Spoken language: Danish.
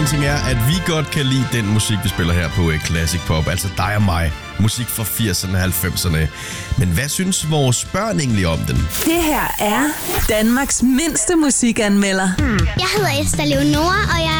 ting er, at vi godt kan lide den musik, vi spiller her på Classic Pop. Altså dig og mig. Musik fra 80'erne og 90'erne. Men hvad synes vores børn egentlig om den? Det her er Danmarks mindste musikanmelder. Jeg hedder Esther Leonora, og jeg